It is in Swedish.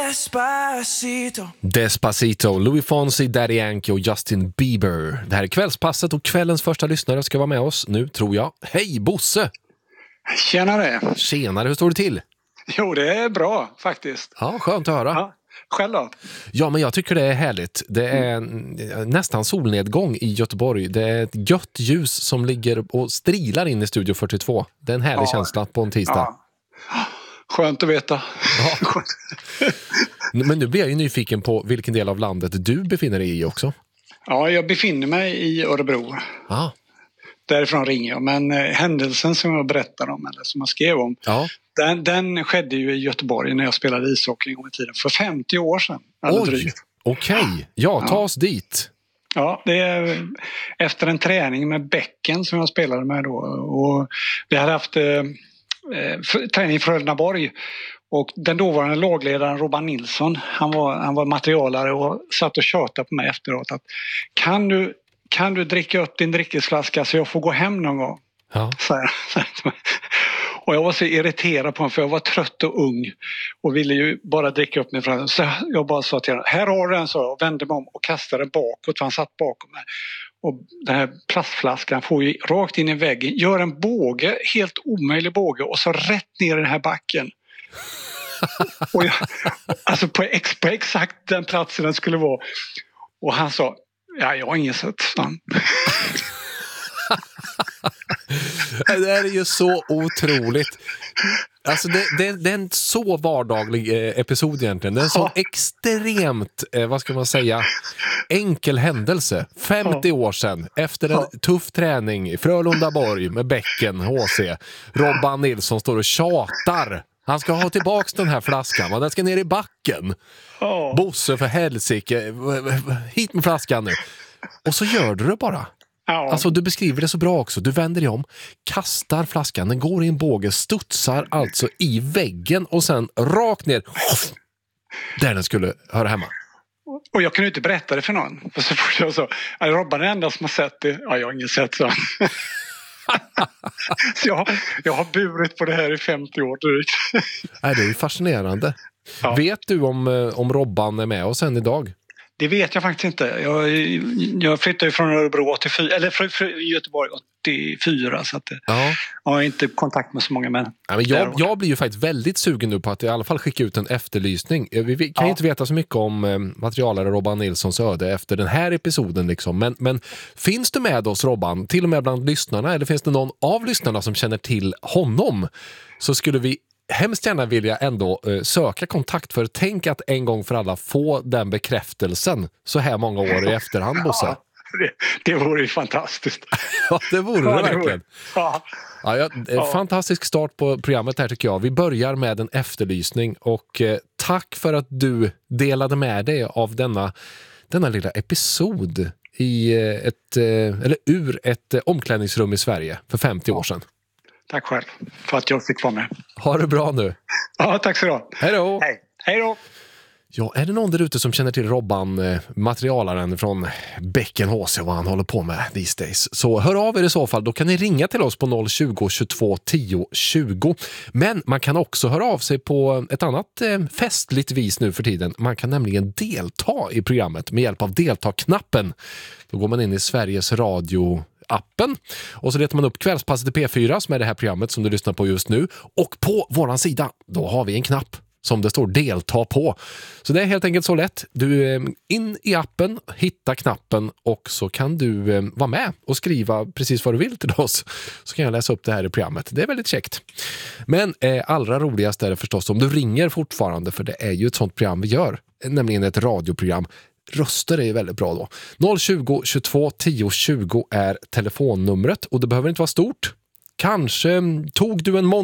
Despacito, Louis Fonsi, Daddy Yankee och Justin Bieber. Det här är kvällspasset och kvällens första lyssnare ska vara med oss nu, tror jag. Hej Bosse! Tjenare! Tjenare, hur står det till? Jo, det är bra faktiskt. Ja, skönt att höra. Ja, själv då? Ja, men jag tycker det är härligt. Det är nästan solnedgång i Göteborg. Det är ett gött ljus som ligger och strilar in i Studio 42. Det är en härlig känsla på en tisdag. Ja. Skönt att veta. Ja. Men nu blir jag ju nyfiken på vilken del av landet du befinner dig i också. Ja, jag befinner mig i Örebro. Ja. Därifrån ringer jag. Men händelsen som jag berättar om, eller som jag skrev om, den skedde ju i Göteborg när jag spelade ishockey en gång i tiden. För 50 år sedan. Oj, okej. Ja, ta oss dit. Ja, det är efter en träning med Bäcken som jag spelade med då. Och vi hade haft träning i Frölundaborg. Och den dåvarande lagledaren Robban Nilsson, han var materialare och satt och tjatade på mig efteråt att kan du dricka upp din drickesflaska så jag får gå hem någon gång? Ja. Och jag var så irriterad på honom för jag var trött och ung och ville ju bara dricka upp min flaska. Så jag bara sa till honom, här har du den, så jag vände mig om och kastade den bakåt för han satt bakom mig. Och den här plastflaskan får ju rakt in i väggen, gör en båge, helt omöjlig båge och så rätt ner i den här backen. Och alltså på exakt den platsen den skulle vara. Och han sa, ja, jag har inget sett. Det här är ju så otroligt. Alltså det är en så vardaglig episod egentligen. Det är en så extremt, vad ska man säga, enkel händelse. 50 år sedan, efter en tuff träning i Frölundaborg med Bäcken HC. Robban Nilsson står och tjatar. Han ska ha tillbaks den här flaskan, och den ska ner i backen. Bosse, för helsike, hit med flaskan nu. Och så gör du det bara. Alltså du beskriver det så bra också. Du vänder dig om, kastar flaskan, den går i en båge, studsar alltså i väggen och sen rakt ner där den skulle höra hemma. Och jag kunde inte berätta det för någon. Och så fort jag sa, Robban är den enda som har sett det. Ja, jag har ingen sett så. Så jag har burit på det här i 50 år drygt. Det är ju fascinerande. Ja. Vet du om Robban är med oss än idag? Det vet jag faktiskt inte. Jag flyttade från Örebro 84, eller från Göteborg 84, så att jag har inte kontakt med så många män. Ja, men jag blir ju faktiskt väldigt sugen nu på att i alla fall skicka ut en efterlysning. Vi kan ju inte veta så mycket om materialare Robban Nilssons öde efter den här episoden liksom. Men finns du med oss, Robban, till och med bland lyssnarna, eller finns det någon av lyssnarna som känner till honom, så skulle vi hemskt gärna vilja ändå söka kontakt, för tänk att en gång för alla få den bekräftelsen så här många år i efterhand, Bosse. Det vore ju fantastiskt. Ja, det vore det verkligen. Ja. Fantastisk start på programmet här tycker jag. Vi börjar med en efterlysning och tack för att du delade med dig av denna lilla episod i ur ett omklädningsrum i Sverige för 50 år sedan. Tack själv för att jag fick vara med. Ha det bra nu. Ja, tack så då. Hej då. Hej då. Ja, är det någon där ute som känner till Robban, materialaren från Bäcken HC och vad han håller på med these days, så hör av er i så fall. Då kan ni ringa till oss på 020 22 10 20. Men man kan också höra av sig på ett annat festligt vis nu för tiden. Man kan nämligen delta i programmet med hjälp av delta-knappen. Då går man in i Sveriges Radio-appen och så letar man upp Kvällspasset i P4 som är det här programmet som du lyssnar på just nu. Och på våran sida, då har vi en knapp som det står delta på. Så det är helt enkelt så lätt. Du in i appen, hitta knappen och så kan du vara med och skriva precis vad du vill till oss. Så kan jag läsa upp det här i programmet. Det är väldigt käckt. Men allra roligast är det förstås om du ringer fortfarande, för det är ju ett sånt program vi gör. Nämligen ett radioprogram. Röster är väldigt bra då. 020 22 10 20 är telefonnumret och det behöver inte vara stort. Kanske tog du en